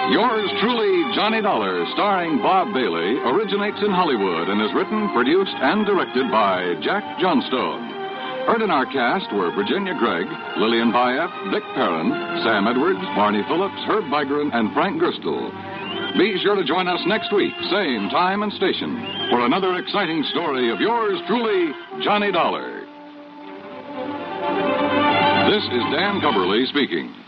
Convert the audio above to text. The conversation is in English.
Yours truly, Johnny Dollar, starring Bob Bailey, originates in Hollywood and is written, produced, and directed by Jack Johnstone. Heard in our cast were Virginia Gregg, Lillian Bayef, Dick Perrin, Sam Edwards, Barney Phillips, Herb Vigran, and Frank Gerstle. Be sure to join us next week, same time and station, for another exciting story of yours truly, Johnny Dollar. This is Dan Cubberly speaking.